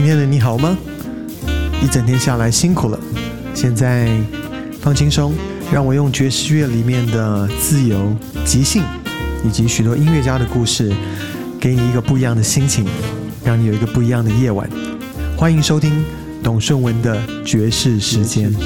今天的你好吗？一整天下来辛苦了，现在放轻松，让我用爵士乐里面的自由、即兴以及许多音乐家的故事，给你一个不一样的心情，让你有一个不一样的夜晚。欢迎收听董顺文的爵士时间。